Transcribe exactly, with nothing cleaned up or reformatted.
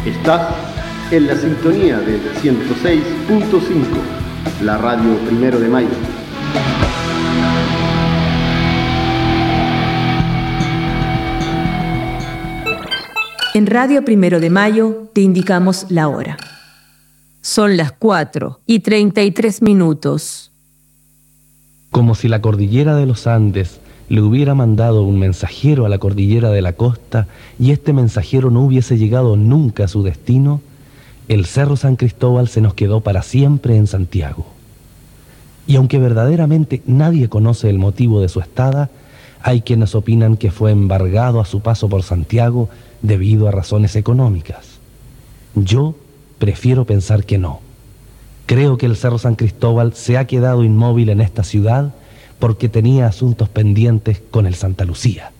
Estás en la sintonía del ciento seis punto cinco, la radio Primero de Mayo. En Radio Primero de Mayo te indicamos la hora. Son las cuatro y treinta y tres minutos. Como si la cordillera de los Andes le hubiera mandado un mensajero a la cordillera de la costa y este mensajero no hubiese llegado nunca a su destino, el Cerro San Cristóbal se nos quedó para siempre en Santiago. Y aunque verdaderamente nadie conoce el motivo de su estada, hay quienes opinan que fue embargado a su paso por Santiago debido a razones económicas. Yo prefiero pensar que no. Creo que el Cerro San Cristóbal se ha quedado inmóvil en esta ciudad porque tenía asuntos pendientes con el Santa Lucía.